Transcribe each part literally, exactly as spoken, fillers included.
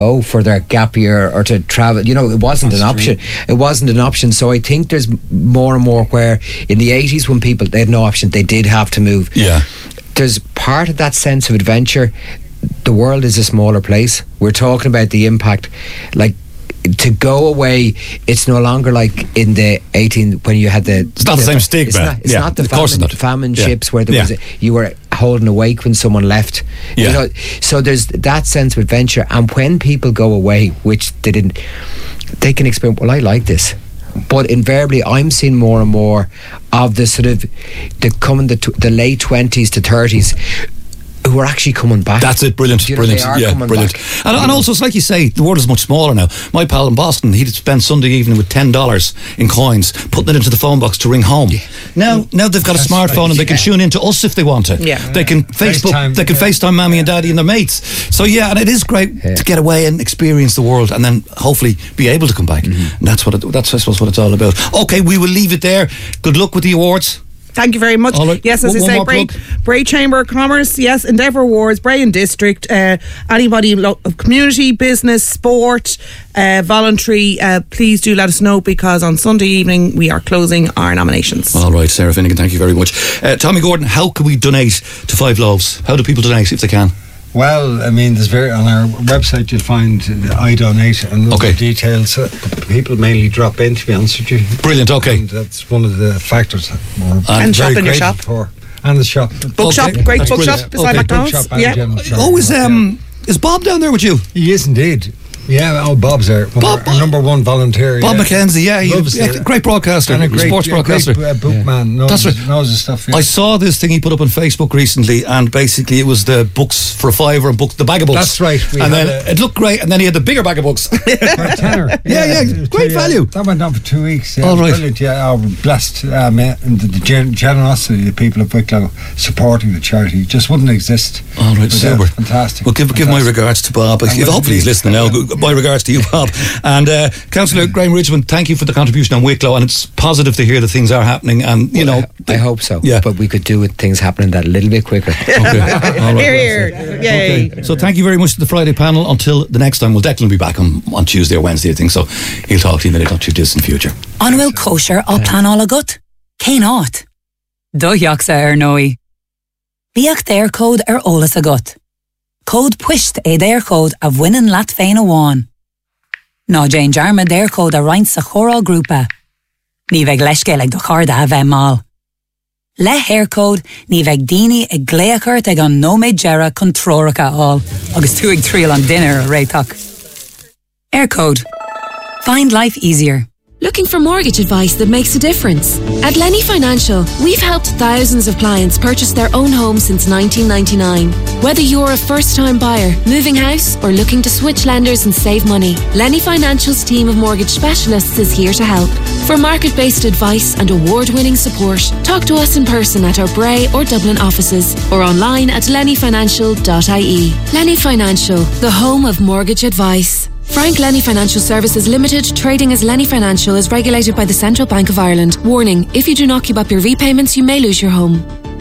Oh, for their gap year or to travel, you know, it wasn't That's an option. True. It wasn't an option. So I think there's more and more where in the eighties when people, they had no option, they did have to move. Yeah. There's part of that sense of adventure. The world is a smaller place. We're talking about the impact. Like, to go away, it's no longer like in the eighteen when you had the. It's not the, the same stigma. It's not, it's yeah, not the of famine, course not. famine yeah. ships where there yeah. was a, you were holding awake when someone left. Yeah. You know, so there's that sense of adventure, and when people go away, which they didn't, they can experience. Well, I like this. But invariably, I'm seeing more and more of the sort of the coming the, t- the late twenties to thirties who are actually coming back. That's it, brilliant, you know, brilliant, yeah, brilliant. Back, and, and also, it's like you say, the world is much smaller now. My pal in Boston, he'd spend Sunday evening with ten dollars in coins, putting it into the phone box to ring home. Yeah. Now, now they've got That's a smartphone right. and they can tune into us if they want to. Yeah. They can Facebook, FaceTime, they can yeah. FaceTime mommy and daddy and their mates. So yeah, and it is great yeah. to get away and experience the world, and then hopefully be able to come back. Mm-hmm. And that's what it, that's I suppose what it's all about. Okay, we will leave it there. Good luck with the awards. Thank you very much. Right. Yes, as one, I say, Bray, Bray Chamber of Commerce, yes, Endeavour Awards, Bray and District, uh, anybody lo- of community, business, sport, uh, voluntary, uh, please do let us know, because on Sunday evening we are closing our nominations. All right, Sarah Finnegan, thank you very much. Uh, Tommy Gordon, how can we donate to Five Loaves? How do people donate if they can? Well, I mean, there's very on our website you'll find I donate and other okay. details. Uh, people mainly drop in, to be honest with you. Brilliant. Okay, and that's one of the factors that we're and very shop in your shop for. And the shop, bookshop, okay. great That's bookshop brilliant. beside okay. McDonald's. Yeah. Oh, is um is Bob down there with you? He is indeed. Yeah, oh, Bob's there. Bob, our, our number one volunteer. Bob yeah. McKenzie, yeah, he, yeah, great broadcaster, and a great, sports yeah, broadcaster, great, uh, bookman. Yeah. Knows, right. knows his stuff. Yeah. I saw this thing he put up on Facebook recently, and basically it was the books for a fiver and books, the bag of books. That's right. We and then a, it looked great, and then he had the bigger bag of books. For a tenner. Yeah, yeah, yeah great value. That went on for two weeks. Yeah, All right. Brilliant. Yeah, oh, blessed. Um, and the, the gen- generosity of the people of Wicklow supporting the charity just wouldn't exist. All right, super. Fantastic. Well, give fantastic. give my regards to Bob. If, hopefully he's listening now. My regards to you, Bob. And uh, Councillor Graham Richmond, thank you for the contribution on Wicklow, and it's positive to hear that things are happening, and you well, know I, I hope so, yeah. but we could do with things happening that a little bit quicker. Okay. All right. Here, here. Yay. Okay. So thank you very much to the Friday panel. Until the next time, we'll definitely be back on, on Tuesday or Wednesday, I think, so he'll talk to you in the not too distant future. On Will Kosher or plan all a gut? Cé not? Dóiach ar nói. Bíach their code ar olas a gut. Code pushed a their code of winning lat féin a wán. Ná Jane Jarma their code a reint sa choral grúpa. Ní bheith leiscéil ag do charda a bheith mal. Le hair code ní bheith daoine ag gléachart ag an nóméid gera chun tróracha all, agus tú ag trial an dinner a réitach. Air code. Find life easier. Looking for mortgage advice that makes a difference? At Lenny Financial, we've helped thousands of clients purchase their own home since nineteen ninety-nine. Whether you're a first-time buyer, moving house, or looking to switch lenders and save money, Lenny Financial's team of mortgage specialists is here to help. For market-based advice and award-winning support, talk to us in person at our Bray or Dublin offices, or online at lenny financial dot I E. Lenny Financial, the home of mortgage advice. Frank Lenny Financial Services Limited, trading as Lenny Financial, is regulated by the Central Bank of Ireland. Warning, if you do not keep up your repayments, you may lose your home.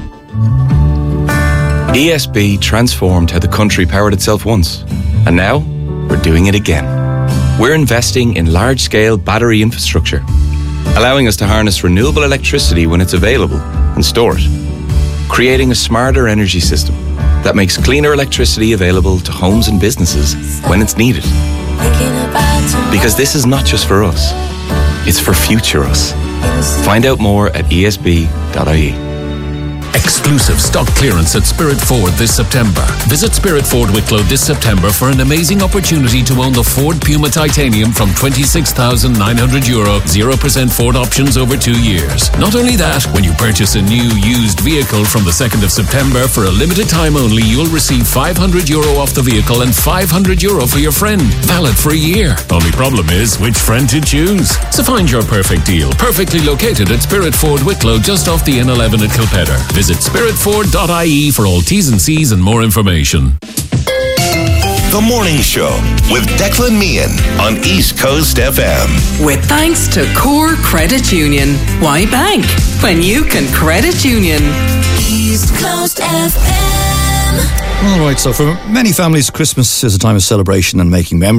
E S B transformed how the country powered itself once. And now, we're doing it again. We're investing in large-scale battery infrastructure, allowing us to harness renewable electricity when it's available and store it. Creating a smarter energy system that makes cleaner electricity available to homes and businesses when it's needed. Because this is not just for us, it's for future us. Find out more at E S B dot I E. Exclusive stock clearance at Spirit Ford this September. Visit Spirit Ford Wicklow this September for an amazing opportunity to own the Ford Puma Titanium from twenty-six thousand nine hundred euro, zero percent Ford options over two years. Not only that, when you purchase a new used vehicle from the second of September, for a limited time only, you'll receive five hundred euro off the vehicle and five hundred euro for your friend. Valid for a year. Only problem is which friend to choose. So find your perfect deal, perfectly located at Spirit Ford Wicklow, just off the N eleven at Kilpetter. Visit spirit ford dot I E for all T's and C's and more information. The Morning Show with Declan Meehan on East Coast F M. With thanks to Core Credit Union. Why bank when you can credit union? East Coast F M. All right, so for many families, Christmas is a time of celebration and making memories.